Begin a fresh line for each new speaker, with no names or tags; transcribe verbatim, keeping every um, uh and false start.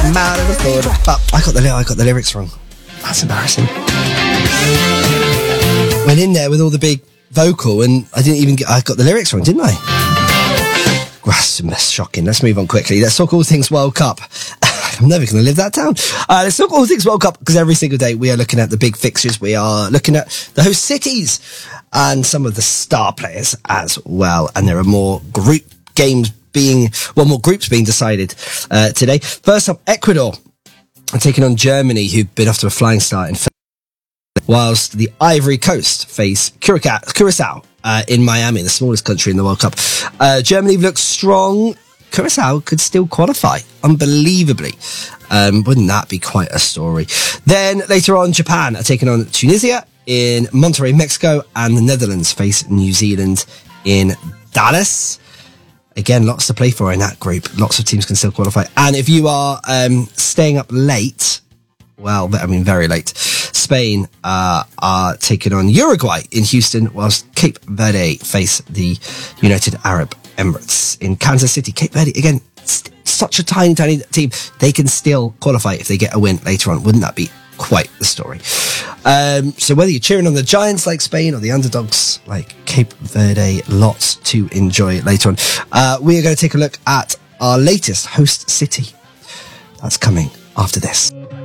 mad at the thought. But I got the I got the lyrics wrong. That's embarrassing. Went in there with all the big vocal, and I didn't even get. I got the lyrics wrong, didn't I? That's shocking. Let's move on quickly. Let's talk all things World Cup. I'm never going to live that down. Uh, let's talk all things World Cup, because every single day we are looking at the big fixtures. We are looking at the host cities and some of the star players as well. And there are more group games being, well, more groups being decided uh, today. First up, Ecuador are taking on Germany, who've been off to a flying start in whilst the Ivory Coast face Curacao, Curacao uh, in Miami, the smallest country in the World Cup. Uh, Germany looks strong. Curacao could still qualify, unbelievably. Um, wouldn't that be quite a story? Then later on, Japan are taking on Tunisia in Monterrey, Mexico, and the Netherlands face New Zealand in Dallas. Again, lots to play for in that group. Lots of teams can still qualify. And if you are um, staying up late, well, I mean very late, Spain uh, are taking on Uruguay in Houston, whilst Cape Verde face the United Arab Emirates in Kansas City. Cape Verde, again, st- such a tiny, tiny team. They can still qualify if they get a win later on. Wouldn't that be quite the story? Um, so whether you're cheering on the giants like Spain or the underdogs like Cape Verde, lots to enjoy later on. Uh, we are going to take a look at our latest host city. That's coming after this.